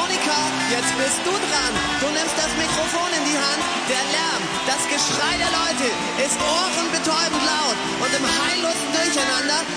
Monika, jetzt bist du dran. Du nimmst das Mikrofon in die Hand. Der Lärm, das Geschrei der Leute ist ohrenbetäubend laut. Und im heillosen Durcheinander